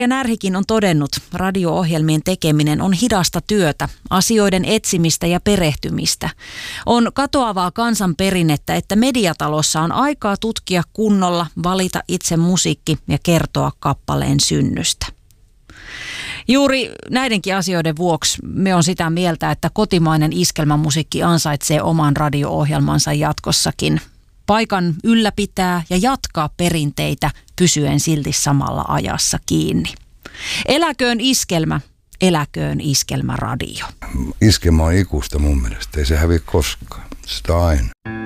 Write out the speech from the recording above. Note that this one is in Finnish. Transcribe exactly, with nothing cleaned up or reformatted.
Ja Närhikin on todennut, radio-ohjelmien tekeminen on hidasta työtä, asioiden etsimistä ja perehtymistä. On katoavaa kansanperinnettä, että mediatalossa on aikaa tutkia kunnolla, valita itse musiikki ja kertoa kappaleen synnystä. Juuri näidenkin asioiden vuoksi me on sitä mieltä, että kotimainen iskelmämusiikki ansaitsee oman radio-ohjelmansa jatkossakin. Paikan ylläpitää ja jatkaa perinteitä pysyen silti samalla ajassa kiinni. Eläköön iskelmä, eläköön iskelmäradio. Iskelmä on ikuista mun mielestä, ei se hävi koskaan. Sitä aina.